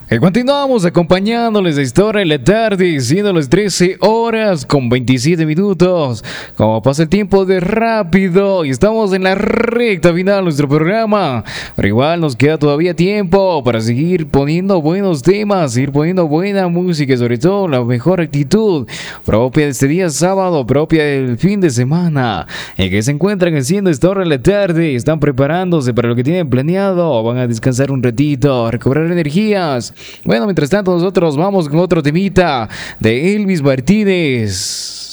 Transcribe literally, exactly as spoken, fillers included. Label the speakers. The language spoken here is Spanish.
Speaker 1: Y continuamos acompañándoles a esta hora de la tarde, siendo las trece horas con veintisiete minutos. Como pasa el tiempo de rápido y estamos en la recta final de nuestro programa. Pero igual nos queda todavía tiempo para seguir poniendo buenos temas, seguir poniendo buena música y sobre todo la mejor actitud propia de este día sábado, propia del fin de semana. En que se encuentran haciendo esta hora de la tarde, están preparándose para lo que tienen planeado, van a descansar un ratito, a recobrar energías. Bueno, mientras tanto nosotros vamos con otro temita de Elvis Martínez.